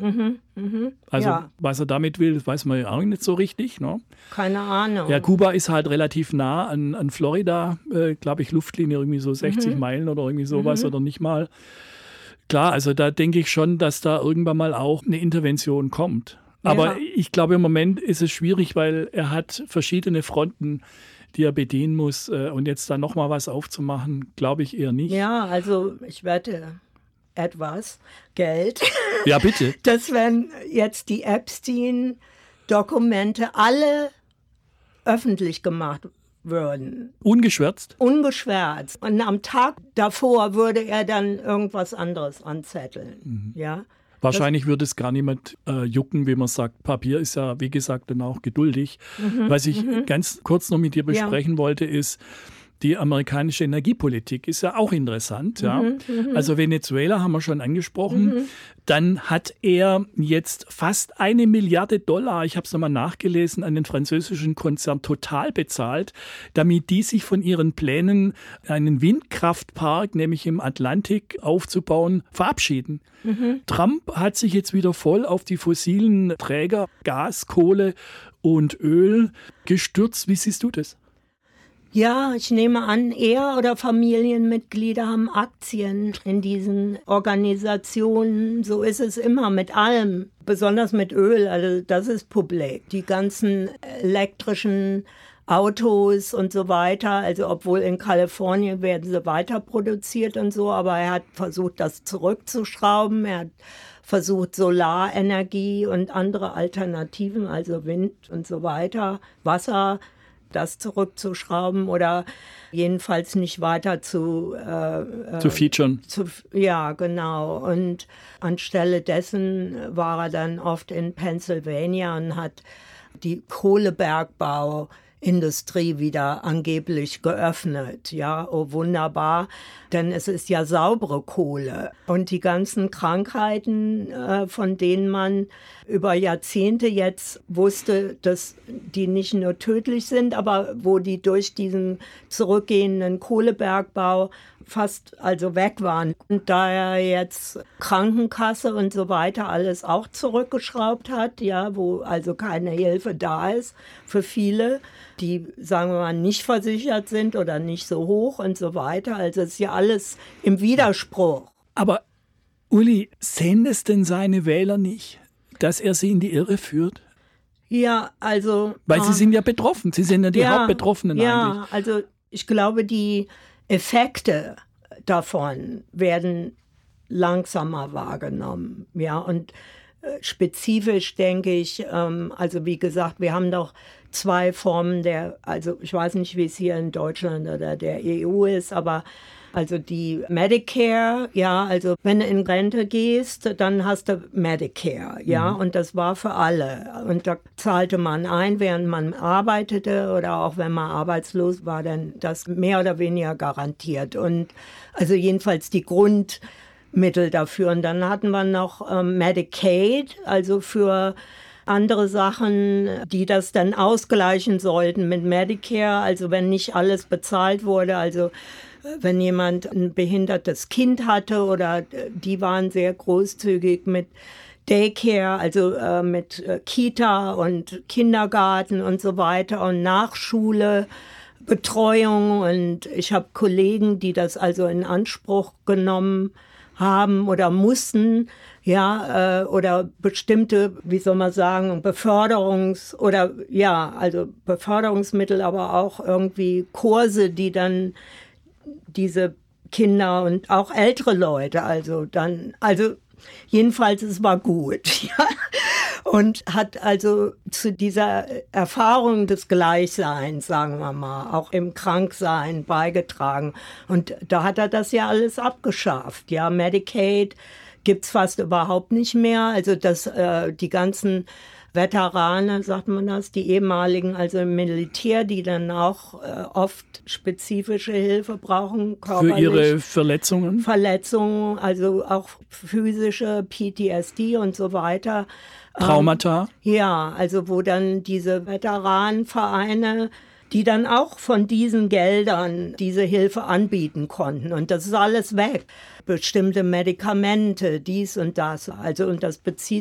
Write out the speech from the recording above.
Also Ja. was er damit will, weiß man ja auch nicht so richtig. Ne? Keine Ahnung. Ja, Kuba ist halt relativ nah an Florida, glaube ich, Luftlinie irgendwie so 60 Meilen oder irgendwie sowas oder nicht mal. Klar, also da denke ich schon, dass da irgendwann mal auch eine Intervention kommt. Aber ich glaube, im Moment ist es schwierig, weil er hat verschiedene Fronten, die er bedienen muss. Und jetzt da nochmal was aufzumachen, glaube ich eher nicht. Ja, also ich wette etwas Geld, Ja, bitte. dass wenn jetzt die Epstein-Dokumente alle öffentlich gemacht würden, Ungeschwärzt? ungeschwärzt, und am Tag davor würde er dann irgendwas anderes anzetteln. Ja? Wahrscheinlich würde es gar niemand jucken, wie man sagt. Papier ist ja, wie gesagt, dann auch geduldig. Was ich ganz kurz noch mit dir besprechen wollte, ist, die amerikanische Energiepolitik ist ja auch interessant. Ja? Also Venezuela haben wir schon angesprochen. Dann hat er jetzt fast $1 Milliarde, ich habe es nochmal nachgelesen, an den französischen Konzern Total bezahlt, damit die sich von ihren Plänen, einen Windkraftpark, nämlich im Atlantik aufzubauen, verabschieden. Trump hat sich jetzt wieder voll auf die fossilen Träger, Gas, Kohle und Öl gestürzt. Wie siehst du das? Ja, ich nehme an, er oder Familienmitglieder haben Aktien in diesen Organisationen. So ist es immer mit allem, besonders mit Öl. Also das ist publik. Die ganzen elektrischen Autos und so weiter. Also obwohl in Kalifornien werden sie weiter produziert und so, aber er hat versucht, das zurückzuschrauben. Er hat versucht, Solarenergie und andere Alternativen, also Wind und so weiter, Wasser, das zurückzuschrauben oder jedenfalls nicht weiter zu featuren. Ja, genau. Und anstelle dessen war er dann oft in Pennsylvania und hat die Kohlebergbauindustrie wieder angeblich geöffnet. Ja, oh wunderbar, denn es ist ja saubere Kohle. Und die ganzen Krankheiten, von denen man über Jahrzehnte jetzt wusste, dass die nicht nur tödlich sind, aber wo die durch diesen zurückgehenden Kohlebergbau fast also weg waren. Und da er jetzt Krankenkasse und so weiter alles auch zurückgeschraubt hat, ja, wo also keine Hilfe da ist für viele, die, sagen wir mal, nicht versichert sind oder nicht so hoch und so weiter. Also es ist ja alles im Widerspruch. Aber Uli, sehen es denn seine Wähler nicht, dass er sie in die Irre führt? Ja, also... Weil sie sind ja betroffen, sie sind ja die Hauptbetroffenen eigentlich. Ja, also ich glaube, die Effekte davon werden langsamer wahrgenommen. Ja, und spezifisch denke ich, also wie gesagt, wir haben doch 2 Formen also ich weiß nicht, wie es hier in Deutschland oder der EU ist, aber also die Medicare, ja, also wenn du in Rente gehst, dann hast du Medicare, ja, und das war für alle. Und da zahlte man ein, während man arbeitete oder auch wenn man arbeitslos war, dann das mehr oder weniger garantiert. Und also jedenfalls die Grundmittel dafür. Und dann hatten wir noch Medicaid, also für andere Sachen, die das dann ausgleichen sollten mit Medicare, also wenn nicht alles bezahlt wurde, also wenn jemand ein behindertes Kind hatte oder die waren sehr großzügig mit Daycare, also mit Kita und Kindergarten und so weiter und Nachschule, Betreuung. Und ich habe Kollegen, die das also in Anspruch genommen haben oder mussten, ja, oder bestimmte, wie soll man sagen, Beförderungsmittel, aber auch irgendwie Kurse, die dann diese Kinder und auch ältere Leute, also jedenfalls, es war gut, ja. Und hat also zu dieser Erfahrung des Gleichseins, sagen wir mal, auch im Kranksein beigetragen. Und da hat er das ja alles abgeschafft. Ja, Medicaid gibt's fast überhaupt nicht mehr. Also die ganzen Veteranen, sagt man das, die ehemaligen, also im Militär, die dann auch oft spezifische Hilfe brauchen. Für ihre Verletzungen? Verletzungen, also auch physische PTSD und so weiter. Traumata? Ja, also wo dann diese Veteranenvereine, die dann auch von diesen Geldern diese Hilfe anbieten konnten. Und das ist alles weg. Bestimmte Medikamente, dies und das. Also, und das bezieht